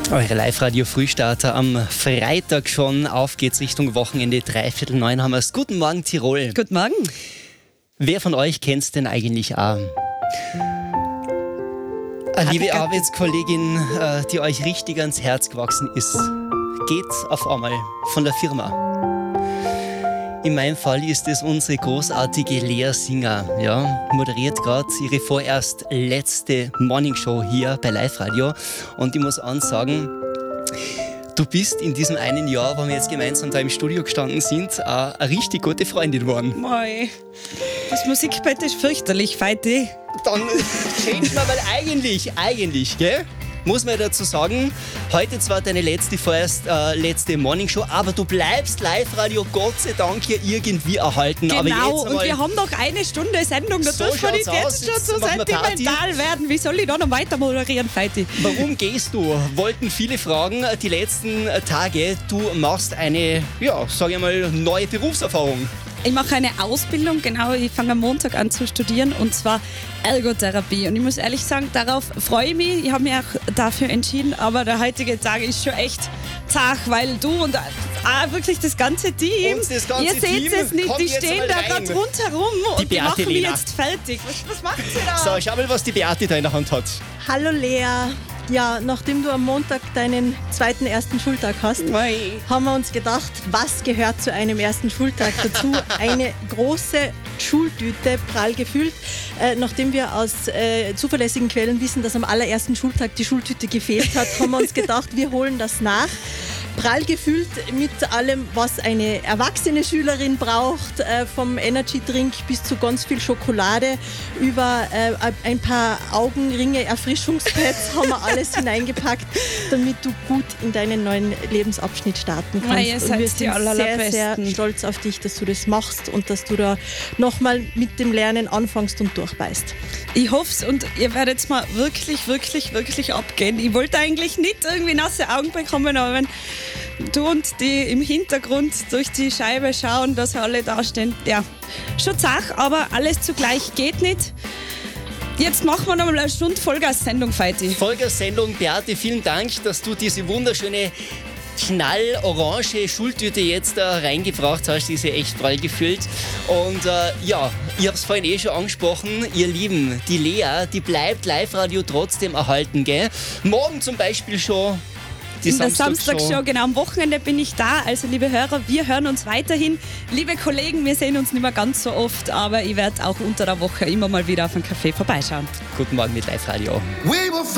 Eure Live-Radio-Frühstarter am Freitag schon. Auf geht's Richtung Wochenende. 8:45 haben wir's. Guten Morgen, Tirol. Guten Morgen. Wer von euch kennt's denn eigentlich auch? Eine liebe Arbeitskollegin, die euch richtig ans Herz gewachsen ist, geht auf einmal von der Firma. In meinem Fall ist es unsere großartige Lea Singer. Ja, moderiert gerade ihre vorerst letzte Morningshow hier bei Live-Radio. Und ich muss ansagen, du bist in diesem einen Jahr, wo wir jetzt gemeinsam da im Studio gestanden sind, eine richtig gute Freundin geworden. Mei, das Musikbett ist fürchterlich, Feiti. Dann change mal, weil eigentlich, gell? Muss man dazu sagen, heute zwar deine vorerst letzte Morningshow, aber du bleibst Live-Radio Gott sei Dank hier irgendwie erhalten. Genau, aber jetzt und wir haben noch eine Stunde Sendung, da dürfen wir nicht jetzt schon so sentimental werden. Wie soll ich da noch weiter moderieren, Feiti? Warum gehst du? Wollten viele fragen die letzten Tage. Du machst eine, sage ich mal, neue Berufserfahrung. Ich mache eine Ausbildung, genau, ich fange am Montag an zu studieren und zwar Ergotherapie. Und ich muss ehrlich sagen, darauf freue ich mich. Ich habe mich auch dafür entschieden, aber der heutige Tag ist schon echt zart, weil du und wirklich das ganze Team, ihr seht es nicht, die stehen da gerade rundherum und die machen mich jetzt fertig. Was macht sie da? So, schau mal, was die Beate da in der Hand hat. Hallo Lea. Ja, nachdem du am Montag deinen ersten Schultag hast, haben wir uns gedacht, was gehört zu einem ersten Schultag dazu? Eine große Schultüte, prall gefüllt. Nachdem wir aus zuverlässigen Quellen wissen, dass am allerersten Schultag die Schultüte gefehlt hat, haben wir uns gedacht, wir holen das nach. Prall gefüllt mit allem, was eine erwachsene Schülerin braucht, vom Energy-Drink bis zu ganz viel Schokolade, über ein paar Augenringe, Erfrischungspads haben wir alles hineingepackt, damit du gut in deinen neuen Lebensabschnitt starten kannst. Ihr und seid wir sind sehr, sehr stolz auf dich, dass du das machst und dass du da nochmal mit dem Lernen anfängst und durchbeißt. Ich hoffe es und ihr werdet mal wirklich, wirklich, wirklich abgehen. Ich wollte eigentlich nicht irgendwie nasse Augen bekommen, aber wenn du und die im Hintergrund durch die Scheibe schauen, dass alle da stehen, ja, schon zach, aber alles zugleich geht nicht. Jetzt machen wir noch mal eine Stunde Vollgas-Sendung, Feiti. Vollgas-Sendung, Beate, vielen Dank, dass du diese wunderschöne knallorange Schultüte jetzt da reingebracht hast, die ist ja echt prall gefüllt. Und ich habe es vorhin schon angesprochen, ihr Lieben, die Lea, die bleibt Live-Radio trotzdem erhalten, gell? Morgen zum Beispiel schon die Samstagshow, genau. Am Wochenende bin ich da. Also, liebe Hörer, wir hören uns weiterhin. Liebe Kollegen, wir sehen uns nicht mehr ganz so oft, aber ich werde auch unter der Woche immer mal wieder auf einen Café vorbeischauen. Guten Morgen mit Live-Radio.